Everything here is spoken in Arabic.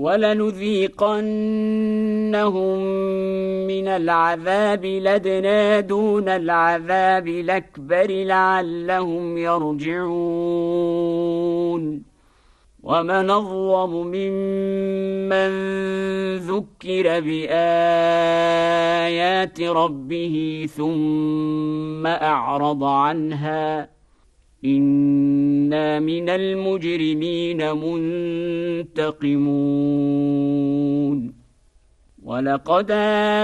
ولنذيقنهم من العذاب الأدنى دون العذاب الأكبر لعلهم يرجعون ومن أظلم ممن ذكر بآيات ربه ثم أعرض عنها إنا من المجرمين منتقمون ولقد